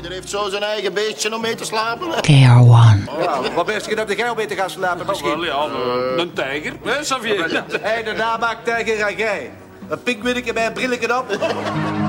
Ieder heeft zo zijn eigen beestje om mee te slapen. KR1. Ja, wat best je op de geil mee te gaan slapen misschien? Wel, ja, een tijger, hè, Xavier? Hé, de namaak tijger en jij. Een pinkwinnetje bij een brilletje op.